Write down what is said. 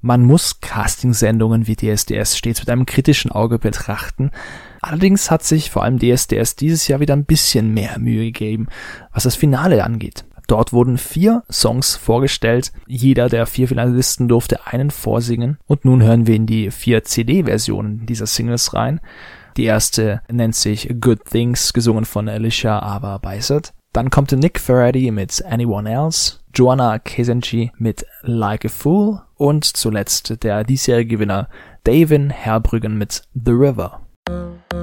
Man muss Castingsendungen wie DSDS stets mit einem kritischen Auge betrachten. Allerdings hat sich vor allem DSDS dieses Jahr wieder ein bisschen mehr Mühe gegeben, was das Finale angeht. Dort wurden 4 Songs vorgestellt. Jeder der 4 Finalisten durfte einen vorsingen. Und nun hören wir in die 4 CD-Versionen dieser Singles rein. Die erste nennt sich Good Things, gesungen von Alicia Ava Bicep. Dann kommt Nick Ferretti mit Anyone Else, Joanna Kesenci mit Like a Fool und zuletzt der diesjährige Gewinner Davin Herbrüggen mit The River.